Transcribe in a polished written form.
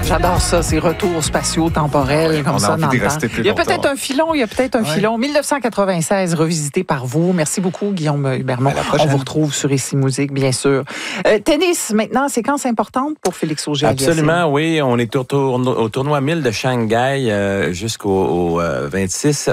J'adore ça, ces retours spatiaux temporels comme on a ça envie dans d'y le temps. rester plus Il y a longtemps. peut-être un filon. 1996, revisité par vous. Merci beaucoup, Guillaume Hubermont. À la prochaine. On vous retrouve sur Ici Musique, bien sûr. Tennis, maintenant, séquence importante pour Félix Auger-Aliassime. Absolument, oui. On est au tournoi 1000 de Shanghai jusqu'au 26